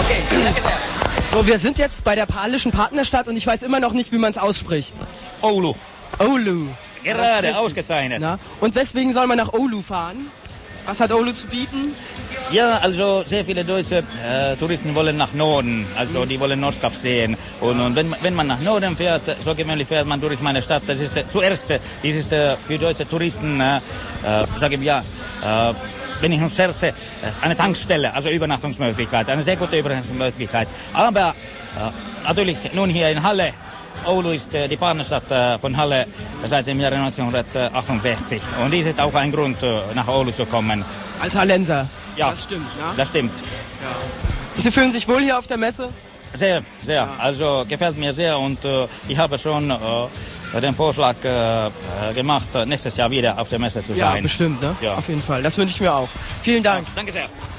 Okay, danke sehr. So, wir sind jetzt bei der polnischen Partnerstadt und ich weiß immer noch nicht, wie man es ausspricht. Oulu. Oulu. Gerade, ausgezeichnet. Na? Und weswegen soll man nach Oulu fahren? Was hat Oulu zu bieten? Ja, also sehr viele deutsche Touristen wollen nach Norden, also die wollen Nordkap sehen. Und wenn man nach Norden fährt, so gewöhnlich fährt man durch meine Stadt. Das ist zuerst, das ist für deutsche Touristen, sagen wir, wenn ich uns scherze, eine Tankstelle, also Übernachtungsmöglichkeit, eine sehr gute Übernachtungsmöglichkeit. Aber natürlich nun hier in Halle, Oulu ist die Partnerstadt von Halle seit dem Jahre 1968. Und dies ist auch ein Grund, nach Oulu zu kommen. Als Hallenser. Ja, das stimmt. Ja? Das stimmt. Ja. Und Sie fühlen sich wohl hier auf der Messe? Sehr, sehr. Ja. Also gefällt mir sehr und ich habe schon den Vorschlag gemacht, nächstes Jahr wieder auf der Messe zu sein. Ja, bestimmt, ne? Ja. Auf jeden Fall. Das wünsche ich mir auch. Vielen Dank. Ja, danke sehr.